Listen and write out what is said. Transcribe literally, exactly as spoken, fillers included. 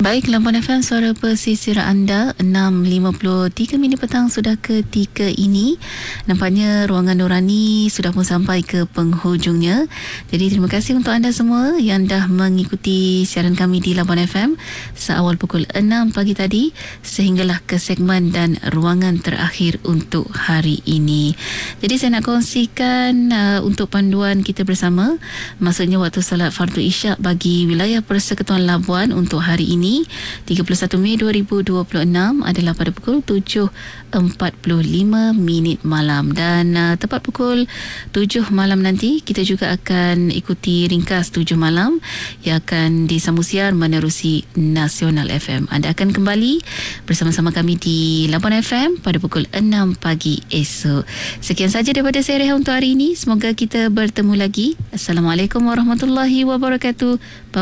Baik, Labuan F M, suara pesisir anda, enam lima puluh tiga minit petang sudah ketika ini. Nampaknya ruangan Nurani sudah pun sampai ke penghujungnya. Jadi terima kasih untuk anda semua yang dah mengikuti siaran kami di Labuan F M seawal pukul enam pagi tadi sehinggalah ke segmen dan ruangan terakhir untuk hari ini. Jadi saya nak kongsikan uh, untuk panduan kita bersama, maksudnya waktu salat fardu isyak bagi wilayah Persekutuan Labuan untuk hari ini tiga puluh satu Mei dua ribu dua puluh enam adalah pada pukul tujuh empat puluh lima minit malam, dan uh, tepat pukul tujuh malam nanti kita juga akan ikuti ringkas tujuh malam yang akan disambung siar menerusi Nasional F M. Anda akan kembali bersama-sama kami di Labuan F M pada pukul enam pagi esok. Sekian saja daripada saya, Reha, untuk hari ini. Semoga kita bertemu lagi. Assalamualaikum warahmatullahi wabarakatuh. Bye.